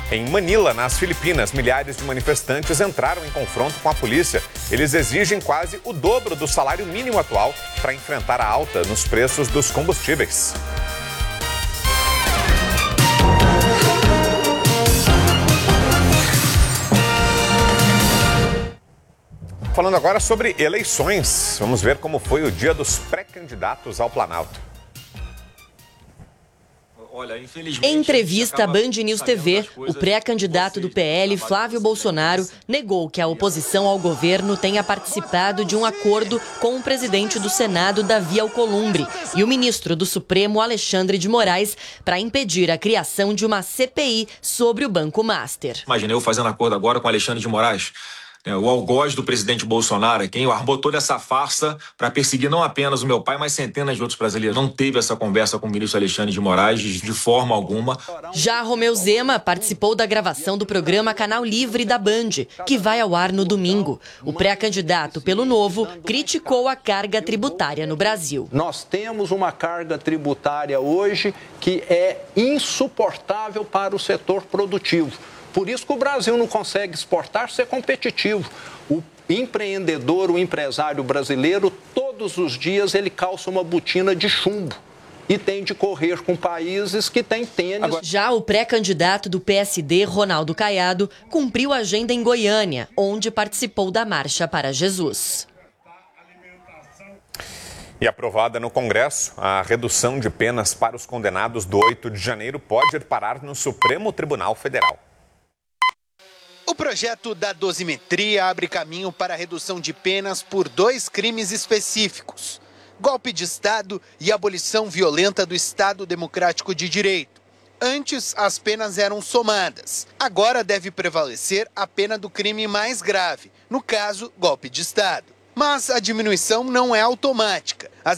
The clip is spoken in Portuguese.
Em Manila, nas Filipinas, milhares de manifestantes entraram em confronto com a polícia. Eles exigem quase o dobro do salário mínimo atual para enfrentar a alta nos preços dos combustíveis. Falando agora sobre eleições, vamos ver como foi o dia dos pré-candidatos ao Planalto. Em entrevista à Band News TV, o pré-candidato do PL, Flávio Bolsonaro, negou que a oposição ao governo tenha participado de um acordo com o presidente do Senado, Davi Alcolumbre, e o ministro do Supremo, Alexandre de Moraes, para impedir a criação de uma CPI sobre o Banco Master. Imagina eu fazendo acordo agora com Alexandre de Moraes, o algoz do presidente Bolsonaro, quem armou toda essa farsa para perseguir não apenas o meu pai, mas centenas de outros brasileiros. Não teve essa conversa com o ministro Alexandre de Moraes de forma alguma. Já Romeu Zema participou da gravação do programa Canal Livre da Band, que vai ao ar no domingo. O pré-candidato pelo Novo criticou a carga tributária no Brasil. Nós temos uma carga tributária hoje que é insuportável para o setor produtivo. Por isso que o Brasil não consegue exportar, ser competitivo. O empreendedor, o empresário brasileiro, todos os dias ele calça uma botina de chumbo e tem de correr com países que têm tênis. Já o pré-candidato do PSD, Ronaldo Caiado, cumpriu a agenda em Goiânia, onde participou da Marcha para Jesus. E aprovada no Congresso, a redução de penas para os condenados do 8 de janeiro pode ir parar no Supremo Tribunal Federal. O projeto da dosimetria abre caminho para a redução de penas por 2 crimes específicos: golpe de Estado e abolição violenta do Estado Democrático de Direito. Antes, as penas eram somadas. Agora deve prevalecer a pena do crime mais grave, no caso, golpe de Estado. Mas a diminuição não é automática. As